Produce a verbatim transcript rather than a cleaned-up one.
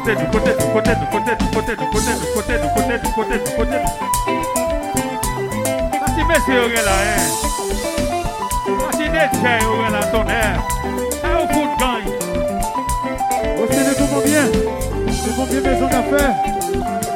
côté, du côté, du côté, du côté, du côté, du côté, du côté, du côté, du côté, du côté. Si messieurs là, hein. Si des tiens là, ton air. Un foot gang. Aussi, tout va bien. Tout va bien, maison d'affaires.